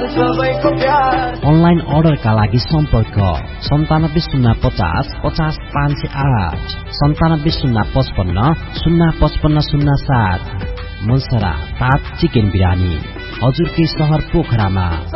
Online अर्डरका लागि सम्पर्क 970550 50508 970550 05507। मुलसरा ताज चिकन बिरानी, हजुरकै शहर पोखरामा।